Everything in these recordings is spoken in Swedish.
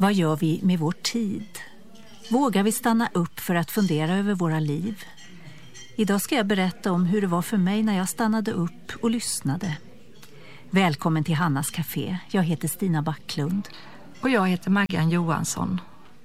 Vad gör vi med vår tid? Vågar vi stanna upp för att fundera över våra liv? Idag ska jag berätta om hur det var för mig när jag stannade upp och lyssnade. Välkommen till Hannas Café. Jag heter Stina Backlund. Och jag heter Maggan Johansson.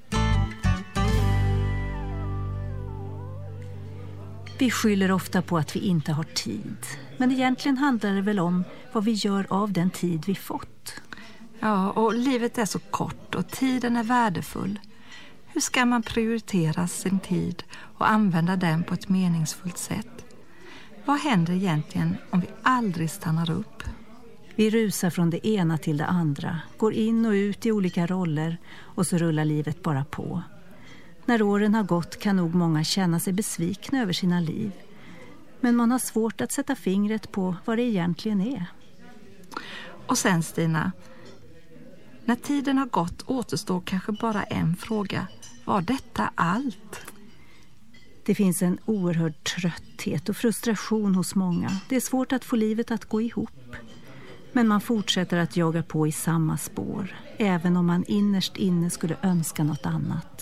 Vi skyller ofta på att vi inte har tid. Men egentligen handlar det väl om vad vi gör av den tid vi fått. Ja, och livet är så kort och tiden är värdefull. Hur ska man prioritera sin tid och använda den på ett meningsfullt sätt? Vad händer egentligen om vi aldrig stannar upp? Vi rusar från det ena till det andra, går in och ut i olika roller och så rullar livet bara på. När åren har gått kan nog många känna sig besvikna över sina liv. Men man har svårt att sätta fingret på vad det egentligen är. Och sen Stina, när tiden har gått återstår kanske bara en fråga. Var detta allt? Det finns en oerhörd trötthet och frustration hos många. Det är svårt att få livet att gå ihop. Men man fortsätter att jaga på i samma spår, även om man innerst inne skulle önska något annat.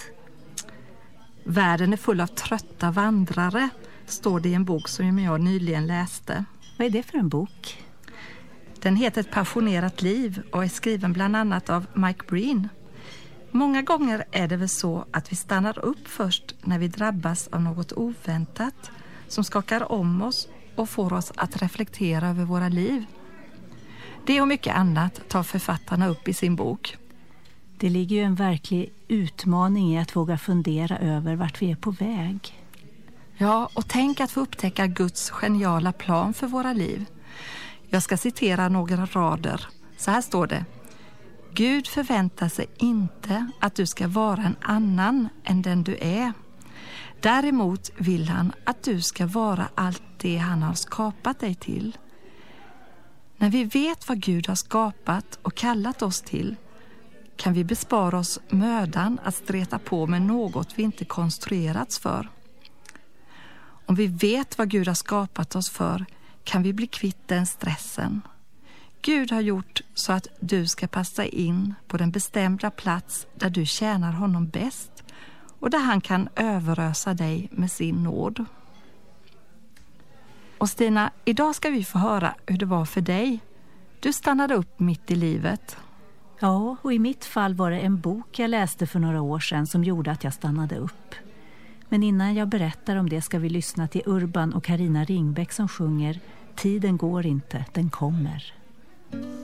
Världen är full av trötta vandrare, står det i en bok som jag nyligen läste. Vad är det för en bok? Den heter Ett passionerat liv och är skriven bland annat av Mike Breen. Många gånger är det väl så att vi stannar upp först när vi drabbas av något oväntat som skakar om oss och får oss att reflektera över våra liv. Det och mycket annat tar författarna upp i sin bok. Det ligger ju en verklig utmaning i att våga fundera över vart vi är på väg. Ja, och tänk att få upptäcka Guds geniala plan för våra liv. Jag ska citera några rader. Så här står det. Gud förväntar sig inte att du ska vara en annan än den du är. Däremot vill han att du ska vara allt det han har skapat dig till. När vi vet vad Gud har skapat och kallat oss till kan vi bespara oss mödan att streta på med något vi inte konstruerats för. Om vi vet vad Gud har skapat oss för kan vi bli kvitt den stressen. Gud har gjort så att du ska passa in på den bestämda plats där du tjänar honom bäst och där han kan överösa dig med sin nåd. Och Stina, idag ska vi få höra hur det var för dig. Du stannade upp mitt i livet. Ja, och i mitt fall var det en bok jag läste för några år sedan som gjorde att jag stannade upp. Men innan jag berättar om det ska vi lyssna till Urban och Carina Ringbäck som sjunger Tiden går inte, den kommer.